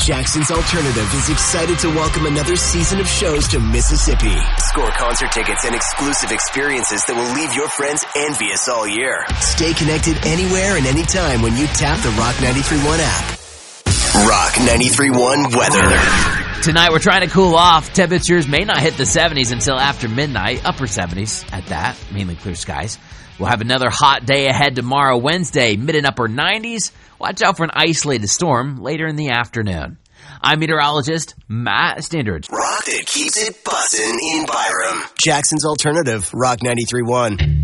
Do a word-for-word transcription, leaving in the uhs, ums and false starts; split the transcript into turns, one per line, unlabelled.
Jackson's Alternative is excited to welcome another season of shows to Mississippi. Score concert tickets and exclusive experiences that will leave your friends envious all year. Stay connected anywhere and anytime when you tap the Rock ninety-three point one app. Rock ninety-three point one weather.
Tonight we're trying to cool off. Temperatures may not hit the seventies until after midnight. Upper seventies at that. Mainly clear skies. We'll have another hot day ahead tomorrow, Wednesday. Mid and upper nineties. Watch out for an isolated storm later in the afternoon. I'm meteorologist Matt Standard.
Rock that keeps it bussin' in Byram. Jackson's Alternative, Rock ninety-three point one.